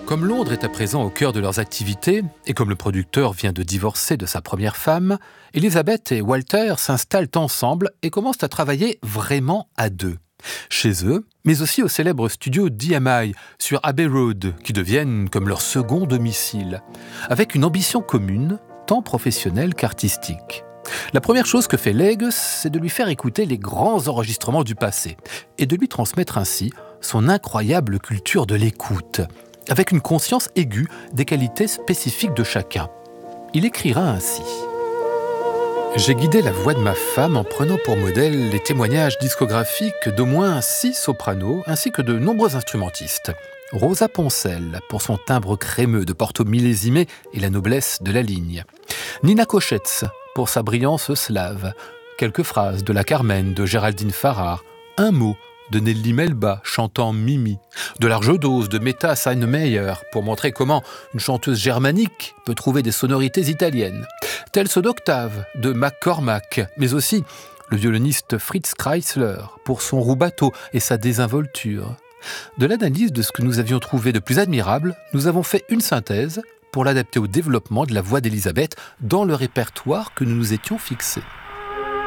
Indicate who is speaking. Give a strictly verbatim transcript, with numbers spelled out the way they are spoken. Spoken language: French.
Speaker 1: Comme Londres est à présent au cœur de leurs activités, et comme le producteur vient de divorcer de sa première femme, Elizabeth et Walter s'installent ensemble et commencent à travailler vraiment à deux. Chez eux, mais aussi au célèbre studio D M I sur Abbey Road, qui deviennent comme leur second domicile, avec une ambition commune, tant professionnelle qu'artistique. La première chose que fait Legge, c'est de lui faire écouter les grands enregistrements du passé, et de lui transmettre ainsi son incroyable culture de l'écoute, avec une conscience aiguë des qualités spécifiques de chacun. Il écrira ainsi. J'ai guidé la voix de ma femme en prenant pour modèle les témoignages discographiques d'au moins six sopranos ainsi que de nombreux instrumentistes. Rosa Poncel, pour son timbre crémeux de porto millésimé et la noblesse de la ligne. Nina Koschetz, pour sa brillance slave. Quelques phrases de la Carmen de Géraldine Farrar. Un mot de Nelly Melba chantant Mimi, de larges doses de Meta Steinmeier pour montrer comment une chanteuse germanique peut trouver des sonorités italiennes, tel ceux d'Octave de McCormack, mais aussi le violoniste Fritz Kreisler pour son rubato et sa désinvolture. De l'analyse de ce que nous avions trouvé de plus admirable, nous avons fait une synthèse pour l'adapter au développement de la voix d'Elisabeth dans le répertoire que nous nous étions fixés.